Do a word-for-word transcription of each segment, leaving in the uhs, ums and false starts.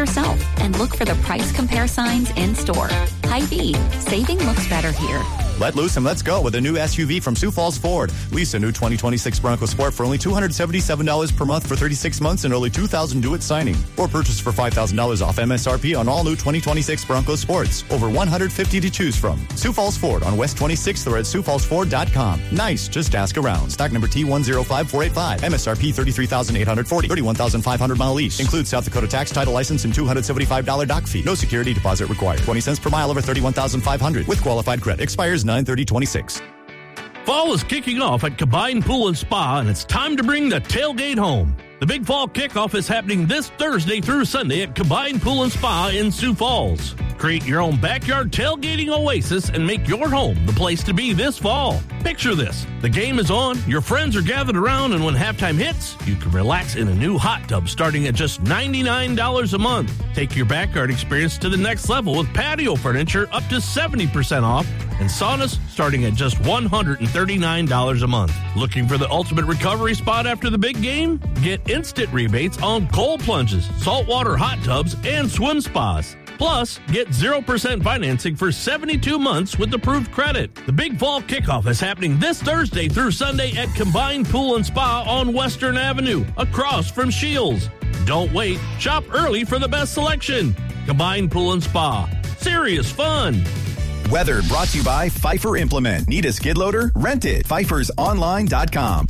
yourself and look for the price compare signs in store. Hy-Vee, saving looks better here. Let loose and let's go with a new S U V from Sioux Falls Ford. Lease a new twenty twenty-six Bronco Sport for only two hundred seventy-seven dollars per month for thirty-six months and only two thousand dollars due at signing. Or purchase for five thousand dollars off M S R P on all new twenty twenty-six Bronco Sports. Over one hundred fifty to choose from. Sioux Falls Ford on West twenty-sixth or at sioux falls ford dot com. Nice, just ask around. Stock number T one zero five four eight five. M S R P thirty-three thousand eight hundred forty dollars. thirty-one thousand five hundred dollars mile lease. Includes South Dakota tax, title license, and two hundred seventy-five dollars dock fee. No security deposit required. twenty cents per mile over thirty-one thousand five hundred dollars with qualified credit. Expires nine thirty twenty-six. Fall is kicking off at Combined Pool and Spa, and it's time to bring the tailgate home. The Big Fall Kickoff is happening this Thursday through Sunday at Combined Pool and Spa in Sioux Falls. Create your own backyard tailgating oasis and make your home the place to be this fall. Picture this. The game is on, your friends are gathered around, and when halftime hits, you can relax in a new hot tub starting at just ninety-nine dollars a month. Take your backyard experience to the next level with patio furniture up to seventy percent off and saunas starting at just one hundred thirty-nine dollars a month. Looking for the ultimate recovery spot after the big game? Get instant rebates on cold plunges, saltwater hot tubs, and swim spas. Plus, get zero percent financing for seventy-two months with approved credit. The Big Fall Kickoff is happening this Thursday through Sunday at Combined Pool and Spa on Western Avenue, across from Shields. Don't wait. Shop early for the best selection. Combined Pool and Spa. Serious fun. Weather brought to you by Pfeiffer Implement. Need a skid loader? Rent it. Pfeiffer's online dot com.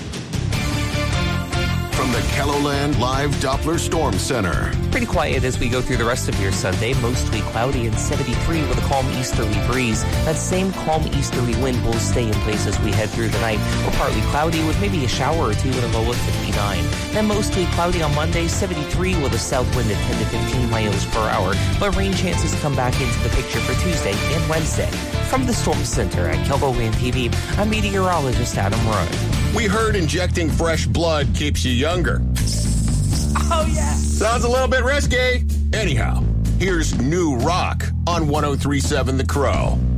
From the KELOLAND Live Doppler Storm Center. Pretty quiet as we go through the rest of your Sunday. Mostly cloudy and seventy-three with a calm easterly breeze. That same calm easterly wind will stay in place as we head through the night. Or partly cloudy with maybe a shower or two and a low of fifty-nine. Then mostly cloudy on Monday, seventy-three with a south wind at ten to fifteen miles per hour. But rain chances come back into the picture for Tuesday and Wednesday. From the Storm Center at KELOLAND T V, I'm meteorologist Adam Roy. We heard injecting fresh blood keeps you younger. Oh, yeah. Sounds a little bit risky. Anyhow, here's New Rock on one oh three point seven The Crow.